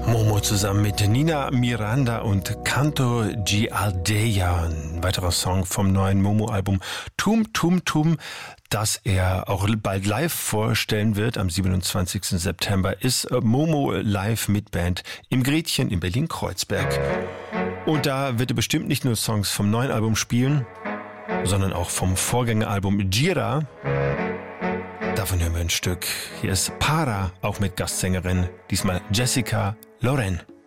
Momo zusammen mit Nina Miranda und Canto di Aldeia, ein weiterer Song vom neuen Momo-Album Tum Tum Tum, das er auch bald live vorstellen wird. Am 27. September ist Momo live mit Band im Gretchen in Berlin-Kreuzberg. Und da wird er bestimmt nicht nur Songs vom neuen Album spielen, sondern auch vom Vorgängeralbum Gira. Davon hören wir ein Stück. Hier ist Para, auch mit Gastsängerin, diesmal Jessica Loren.